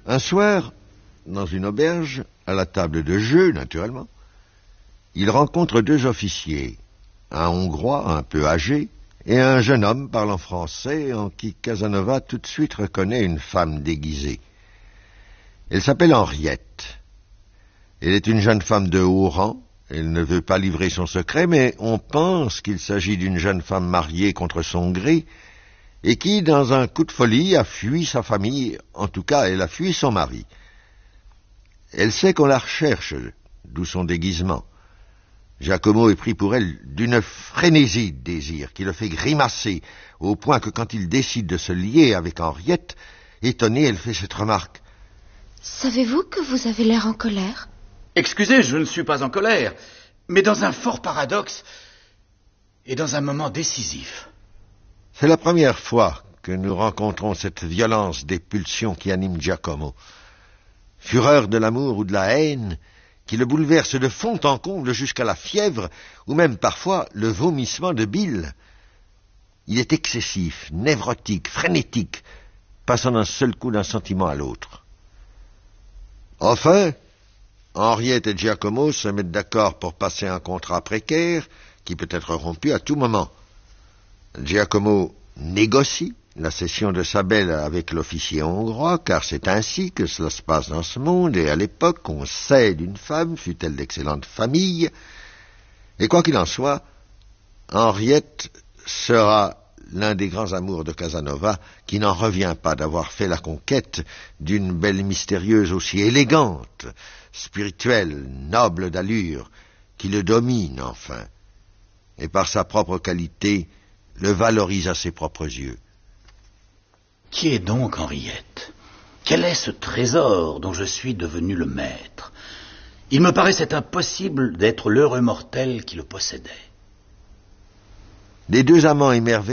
Un soir, dans une auberge, à la table de jeu, naturellement, il rencontre deux officiers, un Hongrois un peu âgé et un jeune homme parlant français en qui Casanova tout de suite reconnaît une femme déguisée. Elle s'appelle Henriette. Elle est une jeune femme de haut rang. Elle ne veut pas livrer son secret, mais on pense qu'il s'agit d'une jeune femme mariée contre son gré et qui, dans un coup de folie, a fui sa famille. En tout cas, elle a fui son mari. Elle sait qu'on la recherche, d'où son déguisement. Giacomo est pris pour elle d'une frénésie de désir qui le fait grimacer, au point que quand il décide de se lier avec Henriette, étonnée, elle fait cette remarque. « Savez-vous que vous avez l'air en colère ?» Excusez, je ne suis pas en colère, mais dans un fort paradoxe et dans un moment décisif. C'est la première fois que nous rencontrons cette violence des pulsions qui anime Giacomo. Fureur de l'amour ou de la haine, qui le bouleverse de fond en comble jusqu'à la fièvre, ou même parfois le vomissement de bile. Il est excessif, névrotique, frénétique, passant d'un seul coup d'un sentiment à l'autre. Enfin, Henriette et Giacomo se mettent d'accord pour passer un contrat précaire qui peut être rompu à tout moment. Giacomo négocie la cession de sa belle avec l'officier hongrois, car c'est ainsi que cela se passe dans ce monde, et à l'époque, on cède une femme, fût-elle d'excellente famille, et quoi qu'il en soit, Henriette sera l'un des grands amours de Casanova, qui n'en revient pas d'avoir fait la conquête d'une belle mystérieuse aussi élégante, spirituelle, noble d'allure, qui le domine enfin, et par sa propre qualité, le valorise à ses propres yeux. Qui est donc Henriette? Quel est ce trésor dont je suis devenu le maître? Il me paraissait impossible d'être l'heureux mortel qui le possédait. Les deux amants émerveillés